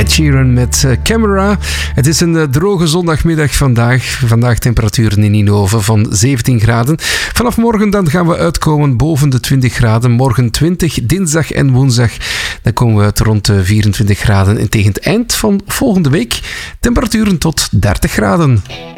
Ed Sheeran met Camera. Het is een droge zondagmiddag vandaag. Vandaag temperaturen in Ninove van 17 graden. Vanaf morgen dan gaan we uitkomen boven de 20 graden. Morgen 20, dinsdag en woensdag. Dan komen we uit rond de 24 graden. En tegen het eind van volgende week temperaturen tot 30 graden.